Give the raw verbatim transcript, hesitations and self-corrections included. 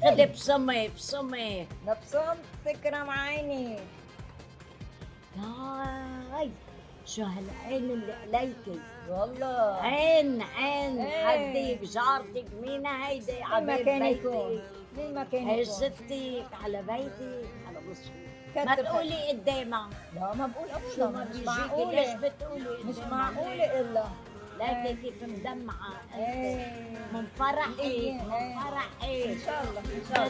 خدي بصمي بصمي. نبصم تكرم عيني. هاي شو هالعين اللي عليكي؟ والله عين عين ايه. حديك جارتك مين هيدي مين على ما بيت كان بيتك؟ يكون، مين ما كان يكون. عزتك على بيتك على مصري. كتر ما خير. تقولي قدامها. لا ما بقول شو ابدا، ما مش بيجيكي؟ ليش معقولة، بتقولي مش قدامها؟ معقولة الا ليكي كيف مدمعة انت ايه من فرحك إيه. من فرحك. ان شاء الله ان شاء الله.